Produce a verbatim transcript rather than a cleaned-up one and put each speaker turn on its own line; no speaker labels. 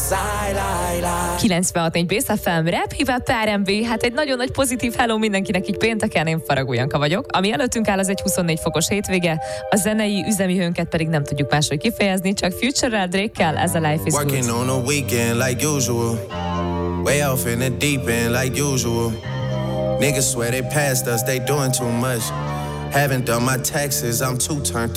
kilencvenhat négy Bész ef em, rap, hip-hop, er end bé, hát egy nagyon nagy pozitív hello mindenkinek így pénteken, én Faragó Janka vagyok. Ami előttünk áll, az egy huszonnégy fokos hétvége, a zenei üzemi hőnket pedig nem tudjuk máshogy kifejezni, csak Future-rel, Drake-kel, ez a Life is Good.
Working on a weekend like usual, way off in the deep end like usual. Niggas swear they passed us, they doing too much. Haven't done my taxes, I'm too turned